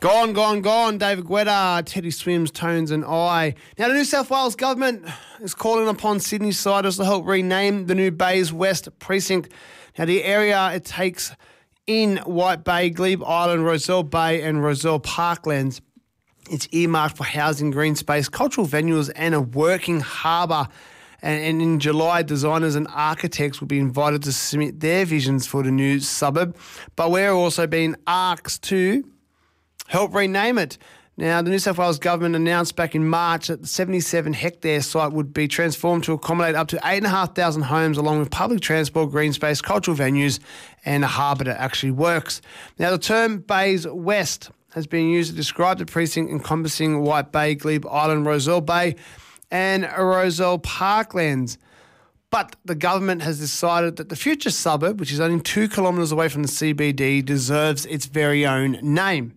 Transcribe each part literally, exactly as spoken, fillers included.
Gone, gone, gone. David Guetta, Teddy Swims, Tones and I. Now, the New South Wales government is calling upon Sydney siders to help rename the new Bays West precinct. Now, the area it takes in White Bay, Glebe Island, Roselle Bay and Roselle Parklands. It's earmarked for housing, green space, cultural venues and a working harbour. And in July, designers and architects will be invited to submit their visions for the new suburb. But we're also being asked to help rename it. Now, the New South Wales government announced back in March that the seventy-seven hectare site would be transformed to accommodate up to eight thousand five hundred homes along with public transport, green space, cultural venues and a harbour that actually works. Now, the term Bays West has been used to describe the precinct encompassing White Bay, Glebe Island, Roselle Bay and Roselle Parklands. But the government has decided that the future suburb, which is only two kilometres away from the C B D, deserves its very own name.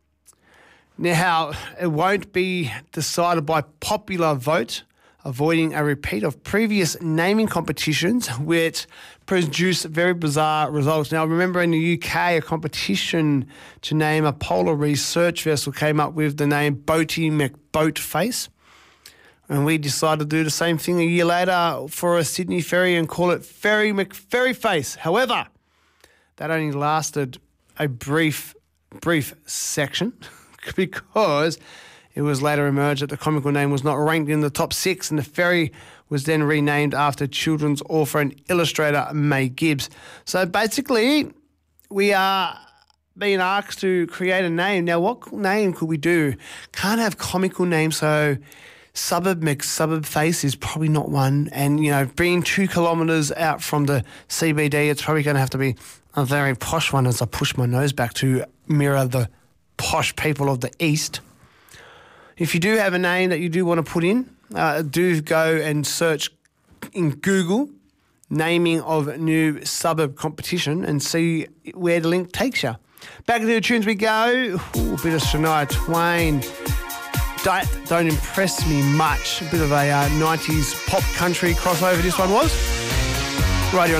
Now, it won't be decided by popular vote, avoiding a repeat of previous naming competitions which produced very bizarre results. Now, remember in the U K, a competition to name a polar research vessel came up with the name Boaty McBoatface. And we decided to do the same thing a year later for a Sydney ferry and call it Ferry McFerryface. However, that only lasted a brief, brief section because it was later emerged that the comical name was not ranked in the top six and the ferry was then renamed after children's author and illustrator May Gibbs. So basically, we are being asked to create a name. Now, what name could we do? Can't have comical names, so Suburb McSuburb Face is probably not one. And, you know, being two kilometres out from the C B D, it's probably going to have to be a very posh one as I push my nose back to mirror the posh people of the East. If you do have a name that you do want to put in, uh, do go and search in Google naming of new suburb competition and see where the link takes you. Back into the tunes we go. Ooh, a bit of Shania Twain. Don't, don't impress me much. A bit of a uh, nineties pop country crossover this one was. Right here on